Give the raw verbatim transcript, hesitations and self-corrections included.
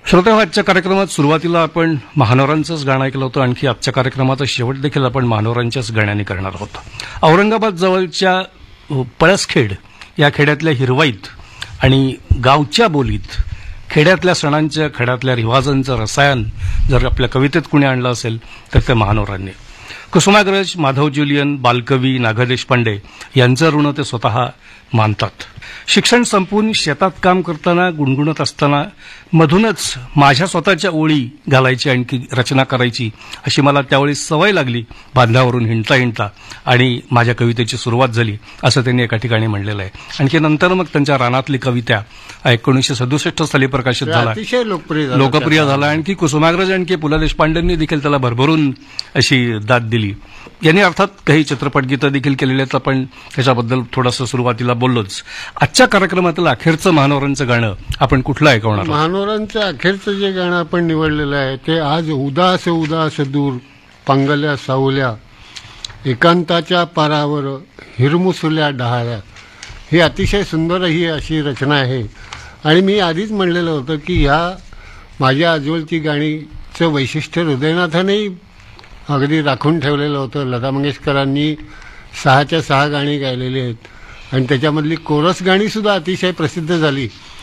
श्रोते, आजच्या कार्यक्रमात सुरुवातीला आपण महानोरांचंच गाणं ऐकलं होतं. आणखी आजच्या कार्यक्रमाचा शेवट देखील आपण महानोरांच्याच गाण्याने करणार आहोत. औरंगाबाद जवळच्या पळसखेड या खेड्यातल्या हिरवाईत आणि गावच्या बोलीत खेड्यातल्या सणांच्या, खेड्यातल्या रिवाजांचं रसायन जर आपल्या कवितेत कुणी आणलं असेल तर ते महानोरांनी. कुसुमाग्रज, माधव ज्युलियन, बालकवी नागा देशपांडे यांचं ऋण ते स्वतः मानतात. शिक्षण संपून शेतात काम करताना, गुणगुणत असताना मधूनच माझ्या स्वतःच्या ओळी घालायची, आणखी रचना करायची अशी मला त्यावेळी सवय लागली. बांधावरून हिंडता हिंडता आणि माझ्या कवितेची सुरुवात झाली असं त्यांनी एका ठिकाणी म्हणलेलं आहे. आणखी नंतर मग त्यांच्या रानातली कविता एकोणीसशे सदुसष्ट साली प्रकाशित झाला, अतिशय लोकप्रिय लोकप्रिय झाला. आणखी कुसुमाग्रज आणखी पु ल देशपांडेंनी देखील त्याला भरभरून अशी दाद दिली. यांनी अर्थात काही चित्रपट गीतं देखील केलेली आहेत. आपण त्याच्याबद्दल थोडंसं सुरुवातीला बोललोच. आजच्या कार्यक्रमातील अखेरचं महानोरांचं गाणं आपण कुठलं ऐकवणार? महानोरांचं अखेरचं जे गाणं आपण निवडलेलं आहे ते आज उदास उदास दूर पांगल्या सावल्या एकांताच्या पारावर हिरमुसुल्या डहाळ्या. ही अतिशय सुंदर ही अशी रचना आहे. आणि मी आधीच म्हणलेलं होतं की ह्या माझ्या आजवलची गाणीचं वैशिष्ट्य हृदयनाथांनी अगदी राखून ठेवलेलं होतं. लता मंगेशकरांनी सहाच्या सहा गाणी गायलेली आहेत आणि त्याच्यामधली कोरस गाणीसुद्धा अतिशय प्रसिद्ध झाली.